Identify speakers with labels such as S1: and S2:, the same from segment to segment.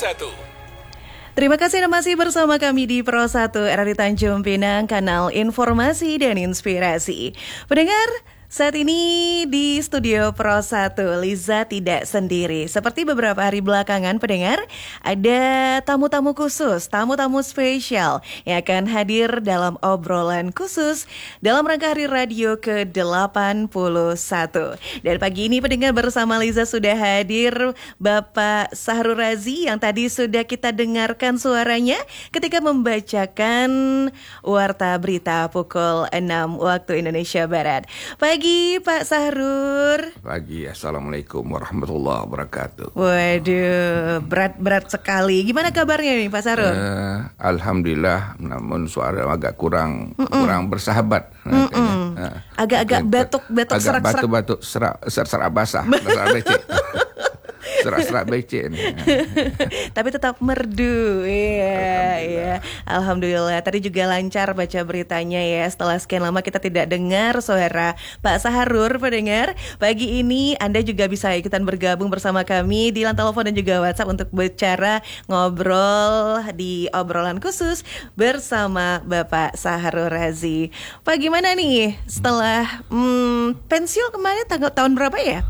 S1: 1.
S2: Terima kasih Anda masih bersama kami di Pro 1 RRI Tanjung Pinang, kanal informasi dan inspirasi. Pendengar, saat ini di studio Pro 1, Liza tidak sendiri. Seperti beberapa hari belakangan, pendengar, ada tamu-tamu khusus, tamu-tamu spesial yang akan hadir dalam obrolan khusus dalam rangka Hari Radio ke-81. Dan pagi ini, pendengar, bersama Liza sudah hadir Bapak Sahrul Razi yang tadi sudah kita dengarkan suaranya ketika membacakan Warta Berita pukul 6 waktu Indonesia Barat. Pagi Pak Sahrul.
S3: Pagi, Assalamualaikum warahmatullahi wabarakatuh.
S2: Waduh, berat sekali. Gimana kabarnya nih Pak Sahrul?
S3: Alhamdulillah, namun suara agak kurang bersahabat.
S2: Agak-agak batuk-batuk serak-serak.
S3: Batuk-batuk serak basah, serak becek. Serak-serak becek nih.
S2: Tapi tetap merdu. Iya. Alhamdulillah. Tadi juga lancar baca beritanya ya. Setelah sekian lama kita tidak dengar suara Pak Sahrul, pendengar. Pagi ini Anda juga bisa ikutan bergabung bersama kami di line telepon dan juga WhatsApp untuk bicara, ngobrol di obrolan khusus bersama Bapak Sahrul Razi. Pak, gimana nih setelah pensiun kemarin tahun berapa ya?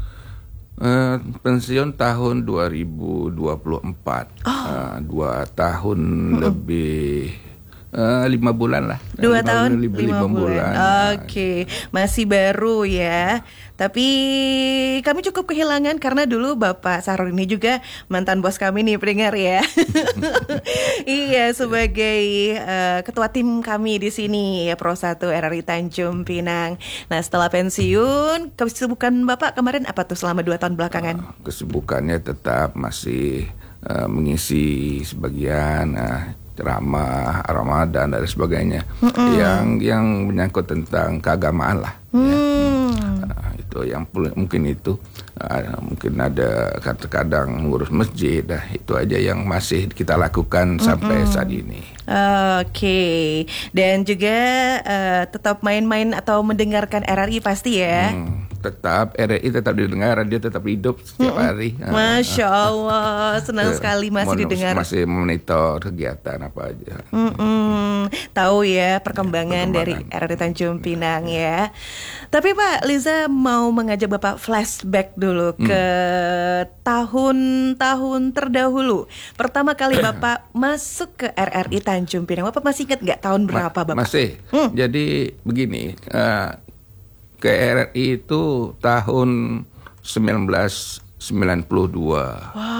S3: Pensiun tahun 2024. 2 tahun lebih 5 bulan lah.
S2: 2 tahun
S3: 5 bulan.
S2: Oke, masih baru ya. Tapi kami cukup kehilangan karena dulu Bapak Sahrul ini juga mantan bos kami nih, pendengar ya. Iya, sebagai ketua tim kami di sini ya, Pro 1 RRI Tanjung Pinang. Nah, setelah pensiun, kesibukan Bapak kemarin apa tuh selama 2 tahun belakangan?
S3: Kesibukannya tetap masih mengisi sebagian ceramah Ramadan dan sebagainya, yang menyangkut tentang keagamaan lah. Itu yang mungkin ada kadang ngurus masjid, itu aja yang masih kita lakukan sampai saat ini.
S2: Oke. Dan juga tetap main-main atau mendengarkan RRI pasti ya.
S3: Tetap RRI tetap didengar, radio tetap hidup setiap hari.
S2: Masya Allah, senang sekali masih didengar.
S3: Masih memonitor kegiatan apa aja.
S2: Tahu ya perkembangan dari RRI Tanjung Pinang ya. Tapi Pak, Liza mau mengajak Bapak flashback dulu ke tahun-tahun terdahulu. Pertama kali Bapak masuk ke RRI Tanjung Pinang, Bapak masih ingat nggak tahun berapa Bapak?
S3: Masih. Jadi begini, ke RRI itu tahun 1992.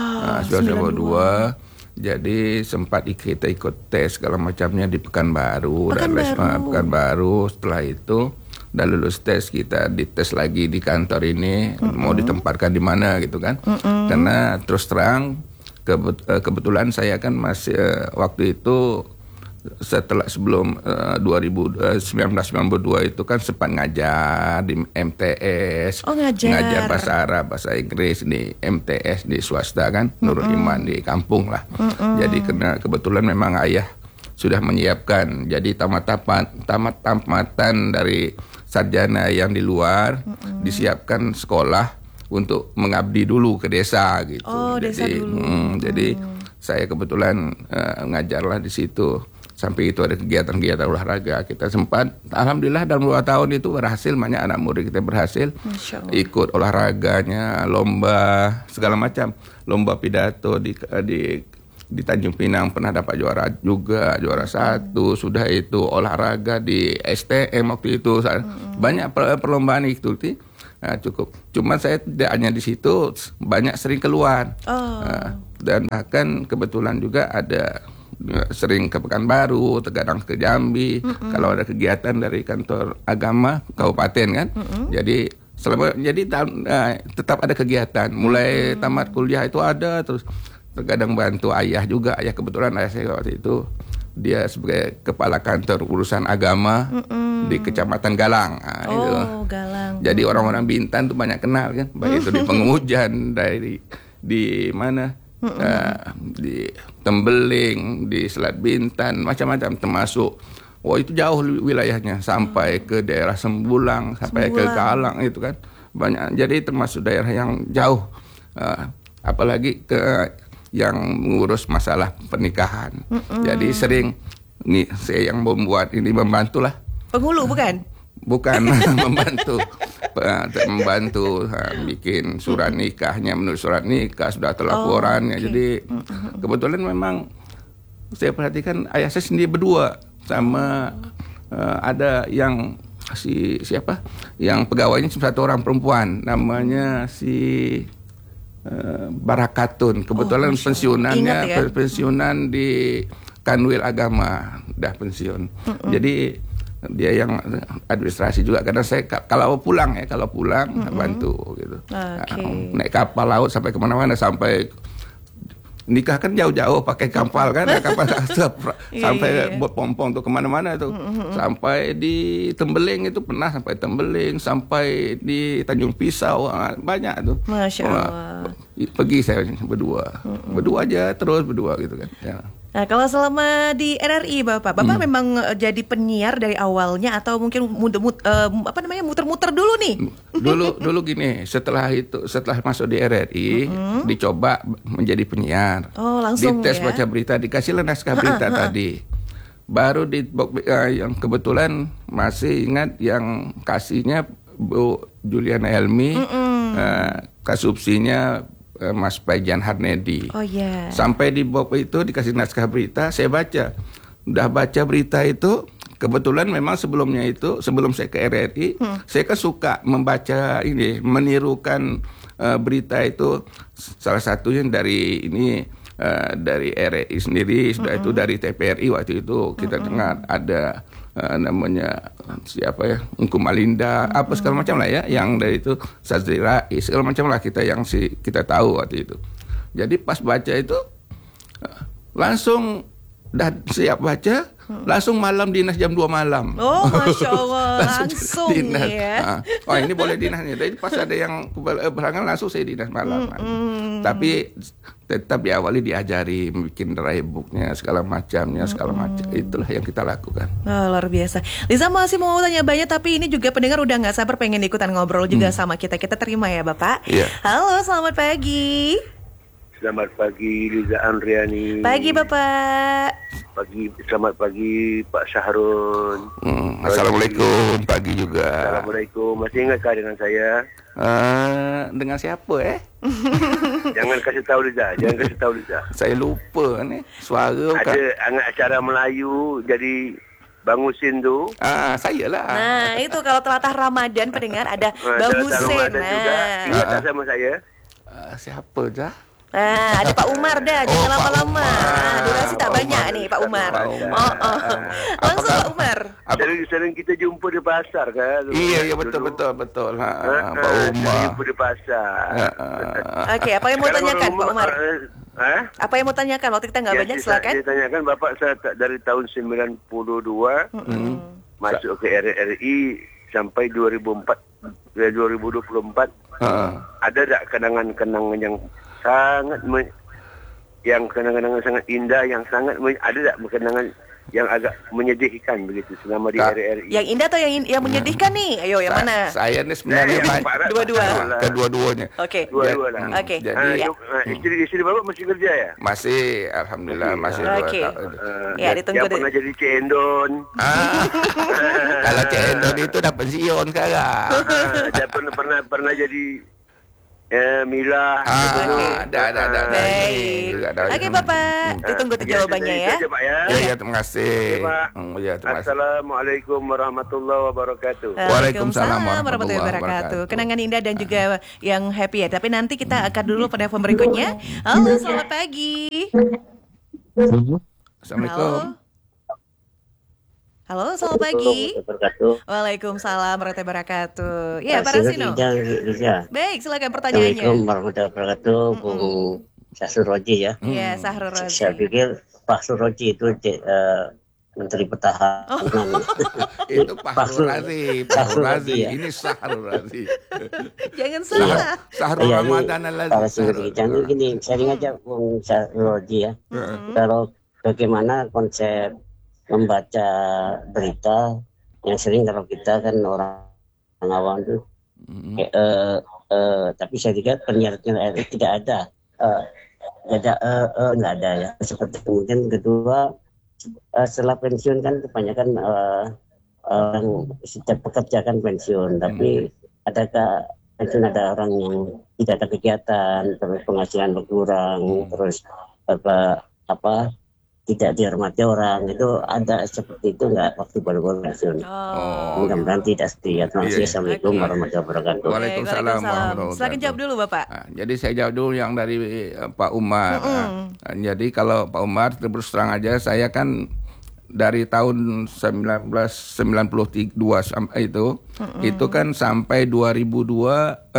S3: 1992. Jadi sempat kita ikut tes segala macamnya di Pekanbaru. Pekanbaru. Setelah itu udah lulus tes, kita dites lagi di kantor ini, mau ditempatkan di mana gitu kan. Karena terus terang kebetulan saya kan masih waktu itu sebelum 1992 itu kan sempat ngajar di MTS, ngajar bahasa Arab, bahasa Inggris di MTS di swasta kan, Nurul Iman di kampung lah. Jadi karena kebetulan memang ayah sudah menyiapkan, jadi tamatan dari sarjana yang di luar disiapkan sekolah untuk mengabdi dulu ke desa gitu.
S2: Desa dulu.
S3: Jadi saya kebetulan ngajarlah di situ. Sampai itu ada kegiatan-kegiatan olahraga. Kita sempat, alhamdulillah dalam 2 tahun itu berhasil, banyak anak murid kita berhasil ikut olahraganya, lomba segala macam, lomba pidato di Tanjung Pinang pernah dapat juara juga, juara 1. Sudah itu olahraga di STM waktu itu, banyak perlombaan itu. Cukup. Cuma saya tidak hanya di situ, banyak sering keluar. Dan bahkan kebetulan juga ada sering ke Pekanbaru, terkadang ke Jambi. Kalau ada kegiatan dari kantor agama kabupaten kan. Jadi tetap ada kegiatan. Mulai tamat kuliah itu ada, terus terkadang bantu ayah juga. Ayah kebetulan ayah saya waktu itu dia sebagai kepala kantor urusan agama di Kecamatan Galang.
S2: Galang.
S3: Jadi orang-orang Bintan tuh banyak kenal kan, baik itu di Pengujan, di mana, di Tembeling, di Selat Bintan, macam-macam, termasuk itu jauh wilayahnya sampai ke daerah Sembulang, sampai ke Galang itu kan banyak. Jadi termasuk daerah yang jauh, apalagi ke yang mengurus masalah pernikahan. Jadi sering nih saya yang membuat ini membantulah.
S2: Penghulu bukan?
S3: Bukan membantu bikin surat nikahnya, menulis surat nikah, sudah laporannya. Jadi kebetulan memang saya perhatikan ayah saya sendiri berdua sama ada yang siapa yang pegawainya cuma satu orang perempuan, namanya si Barakatun. Kebetulan pensiunannya pensiunan di Kanwil Agama, udah pensiun. Jadi dia yang administrasi juga, karena saya kalau pulang bantu gitu. Naik kapal laut sampai kemana-mana, sampai nikah kan jauh-jauh pakai kapal kan, kapal sampai buat pompong tuh kemana-mana tuh, sampai di Tembeling itu pernah, sampai Tembeling, sampai di Tanjung Pisau, banyak tuh.
S2: Masya Allah.
S3: Pergi saya berdua aja terus berdua gitu kan. Ya.
S2: Nah, kalau selama di RRI Bapak memang jadi penyiar dari awalnya atau mungkin muter-muter dulu nih?
S3: Dulu gini, setelah masuk di RRI dicoba menjadi penyiar.
S2: Oh, langsung
S3: dites
S2: ya?
S3: Baca berita, dikasihlah naskah berita tadi. Baru yang kebetulan masih ingat yang kasihnya Bu Juliana Helmi, kasubsinya Mas Paijan Harnedi.
S2: Oh iya.
S3: Sampai di Bob itu dikasih naskah berita, saya baca. Udah baca berita itu, kebetulan memang sebelum saya ke RRI, saya kan suka membaca ini, menirukan berita itu. Salah satunya dari RRI sendiri, sudah itu dari TPRI waktu itu kita dengar ada namanya siapa ya, Ungku Malinda, apa segala macam lah ya, yang dari itu Sazri Rais, segala macam lah kita tahu waktu itu. Jadi pas baca itu langsung dah siap baca, langsung malam dinas jam 2 malam.
S2: Oh, Masya Allah, langsung
S3: dinas.
S2: Ya.
S3: Oh, ini boleh dinasnya. Jadi pas ada yang berangan langsung saya dinas malam. Tapi tetap diawali diajari bikin dry booknya, segala macam. Itulah yang kita lakukan.
S2: Oh, luar biasa. Lisa masih mau tanya banyak, tapi ini juga pendengar udah nggak sabar pengen ikutan ngobrol juga sama kita. Kita terima ya Bapak.
S3: Yeah.
S2: Halo, selamat pagi.
S1: Selamat pagi Liza Andriani.
S2: Pagi Bapak.
S1: Selamat pagi Pak Syahrul.
S3: Assalamualaikum, pagi juga.
S1: Assalamualaikum. Masih ingatkah dengan saya?
S3: Dengan siapa
S1: Jangan kasih tahu Liza.
S3: Saya lupa nih suara.
S1: Ada acara Melayu jadi Bangusin tu.
S3: Saya lah.
S2: Nah, itu kalau telatah Ramadan pendengar ada Bangusin.
S1: Ingat tak sama saya?
S3: Siapa dah?
S2: Nah, ada Pak Umar dah, jangan lama-lama. Durasi tak banyak nih Pak Umar. Langsung Pak Umar.
S1: Sering kita jumpa di pasar kan?
S3: Iya betul. Pak Umar.
S1: Jumpa di pasar.
S2: Oke, apa yang mau tanyakan Pak Umar? Apa yang mau tanyakan? Waktu kita nggak banyak, silakan.
S1: Saya tanyakan Bapak, saya dari tahun 92 masuk ke RRI sampai 2024. Ada tak kenangan-kenangan yang kenangan sangat indah, yang sangat ada tak kenangan yang agak menyedihkan begitu selama di RRI?
S2: Yang indah atau yang menyedihkan nih? Ayo, yang mana?
S3: Saya nih sebenarnya kedua-duanya.
S2: Oke.
S1: Dua-dua lah.
S2: Oke.
S1: Jadi istri Bapak masih kerja ya?
S3: Masih, alhamdulillah masih 2 tahun.
S2: Ya, ditunggu
S1: yang pernah jadi cendon.
S3: Kalau cendon itu udah pensiun sekarang.
S1: Dia pernah jadi Mila.
S3: Ada.
S2: Baik. Oke Bapak, ditunggu jawabannya ya.
S3: Iya, terima kasih.
S1: Assalamualaikum warahmatullahi wabarakatuh.
S2: Waalaikumsalam warahmatullahi wabarakatuh. Kenangan indah dan juga yang happy ya. Tapi nanti kita akan dulu pada telepon berikutnya. Halo, selamat pagi.
S3: Assalamualaikum.
S2: Halo, selamat pagi. Waalaikumsalam warahmatullahi wabarakatuh. Ya, Pak Rasino. Baik, silakan pertanyaannya.
S4: Assalamualaikum warahmatullahi wabarakatuh, Bung Syahrul Roji ya.
S2: Iya, Syahrul Roji.
S4: Saya pikir Pak Suroji itu Menteri Pertahanan.
S3: Itu Pak Razi. Ini Syahrul Razi.
S2: Jangan salah.
S3: Syahrul Ramadan al-Lazi.
S4: Jangan gini, sharing aja Bung Syahrul Roji ya. Kalau bagaimana konsep membaca berita yang sering kalau kita kan orang awam tuh tapi saya lihat penyiar RRI tidak ada nggak ada ya. Seperti kemudian kedua, setelah pensiun kan kebanyakan orang setiap pekerja kan pensiun, tapi adakah pensiun ada orang yang tidak ada kegiatan, terus penghasilan berkurang, terus apa tidak dihormati orang, itu ada seperti itu nggak waktu baru pensiun? Mudah-mudahan tidak seperti itu. Terima kasih. Assalamualaikum warahmatullahi wabarakatuh.
S3: Waalaikumsalam warahmatullahi
S2: Silakan jawab dulu Bapak.
S3: Jadi saya jawab dulu yang dari Pak Umar. Jadi kalau Pak Umar terus terang aja, saya kan dari tahun 1992 sampai itu kan sampai 2004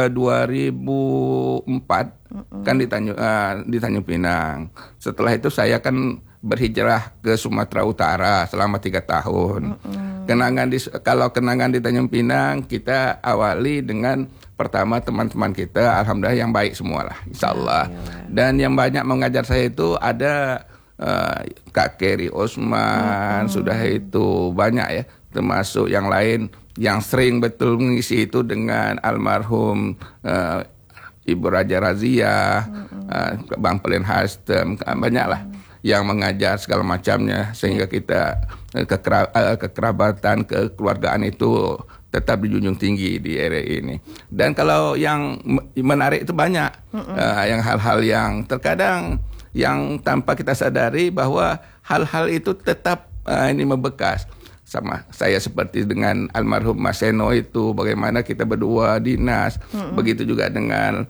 S3: kan di Tanjung Pinang. Setelah itu saya kan berhijrah ke Sumatera Utara selama 3 tahun. Kalau kenangan di Tanjung Pinang kita awali dengan pertama teman-teman kita, alhamdulillah yang baik semua lah, insyaallah. Dan yang banyak mengajar saya itu ada Kak Keri Osman, sudah itu banyak ya, termasuk yang lain yang sering betul mengisi itu dengan almarhum Ibu Raja Razia, Bang Pelin Hastem, banyak lah yang mengajar segala macamnya, sehingga kita kekerabatan, kekeluargaan itu tetap dijunjung tinggi di RRI ini. Dan kalau yang menarik itu banyak, yang hal-hal yang terkadang yang tanpa kita sadari bahwa hal-hal itu tetap ini membekas. Sama saya seperti dengan almarhum Mas Seno itu, bagaimana kita berdua dinas, begitu juga dengan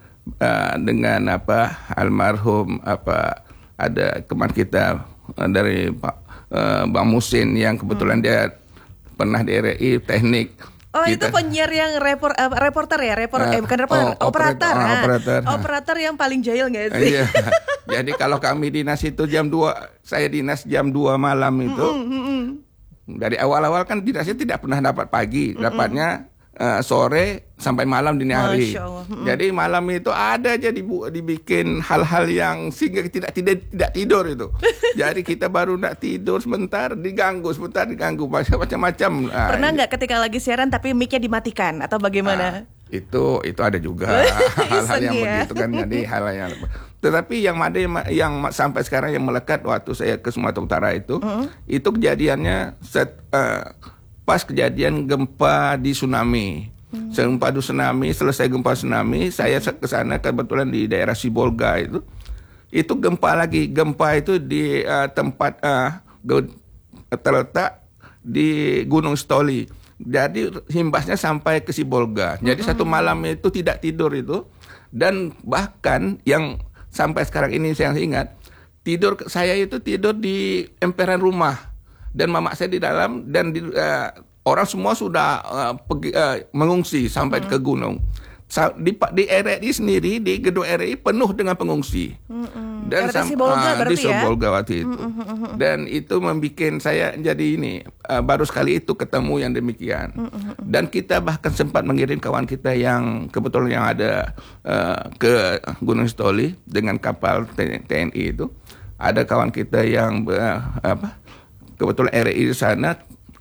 S3: almarhum ada teman kita dari Bang Musin yang kebetulan dia pernah di RRI teknik.
S2: Itu penyiar yang reporter ya, bukan reporter, operator yang paling jahil nggak sih?
S3: Iya. Jadi kalau kami dinas itu jam 2, saya dinas jam 2 malam itu. Dari awal-awal kan dinasnya tidak pernah dapat pagi, dapatnya sore sampai malam dini hari. Jadi malam itu ada aja dibikin hal-hal yang sehingga tidak tidur itu. Jadi kita baru nak tidur sebentar diganggu macam-macam.
S2: Pernah nggak ketika lagi siaran tapi mic-nya dimatikan atau bagaimana?
S3: Itu ada juga hal-hal yang begitu kan. Jadi hal yang tetapi yang sampai sekarang yang melekat waktu saya ke Sumatera Utara itu kejadiannya pas kejadian gempa di tsunami. Selesai gempa tsunami, saya ke sana kebetulan di daerah Sibolga itu gempa lagi. Gempa itu di tempat terletak di Gunung Stoli. Jadi himbasnya sampai ke Sibolga. Jadi satu malam itu tidak tidur itu, dan bahkan yang sampai sekarang ini saya ingat, saya itu tidur di emperan rumah. Dan mama saya di dalam, dan orang semua sudah mengungsi sampai ke gunung. Di RRI sendiri, di gedung RRI penuh dengan pengungsi. Dan di Sibolga waktu itu. Dan itu membuat saya jadi baru sekali itu ketemu yang demikian. Dan kita bahkan sempat mengirim kawan kita yang kebetulan yang ada ke Gunung Stoli dengan kapal TNI itu. Ada kawan kita yang kebetulan RRI di sana,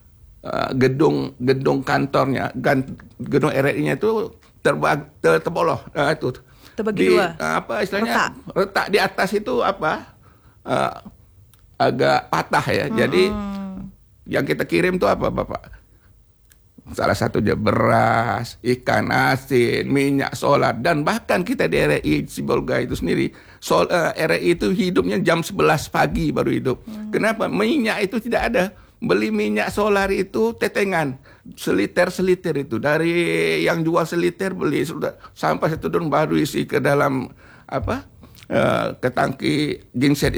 S3: gedung kantornya, gedung RRI-nya itu terboloh, itu
S2: terbagi dua.
S3: Istilahnya retak di atas itu agak patah ya. Jadi yang kita kirim tuh apa Bapak? Salah satunya beras, ikan asin, minyak, solar, dan bahkan kita di RRI Sibolga itu sendiri, RRI itu hidupnya jam 11 pagi baru hidup. Kenapa? Minyak itu tidak ada. Beli minyak solar itu tetengan, seliter itu, dari yang jual seliter beli sudah sampai 1 don baru isi ke dalam ke tangki genset